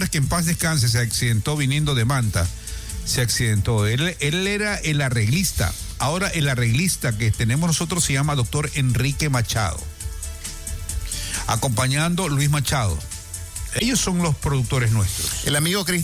Álvarez, que en paz descanse, se accidentó viniendo de Manta. Se accidentó. Él era el arreglista. Ahora el arreglista que tenemos nosotros se llama doctor Enrique Machado. Acompañando Luis Machado. Ellos son los productores nuestros. El amigo Cristian